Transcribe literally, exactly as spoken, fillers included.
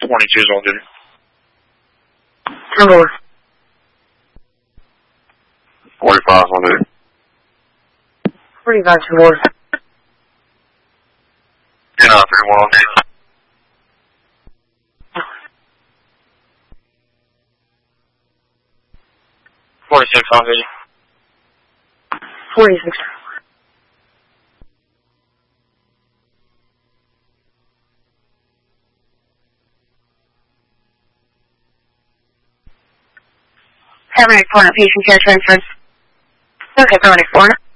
twenty-two is all good. Ten over. forty-five is all good. forty-five, ten over. ten out, three one, all good. forty-six, all good. forty-six. Paramedic four, patient care transfers. Okay, Paramedic four.